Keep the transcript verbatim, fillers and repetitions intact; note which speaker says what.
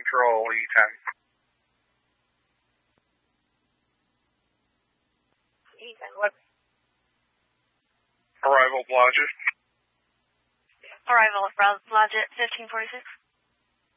Speaker 1: Patrol, E ten.
Speaker 2: E ten, what?
Speaker 1: Arrival Blodgett.
Speaker 2: Arrival of Blodgett, fifteen forty-six.